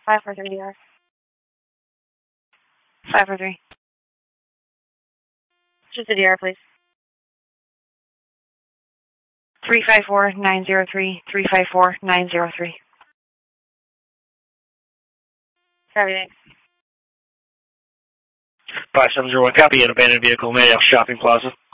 543 DR. 543. Just a DR, please. 354903. 354903. Copy, thanks. 5701, copy, an abandoned vehicle, Maydale Shopping Plaza.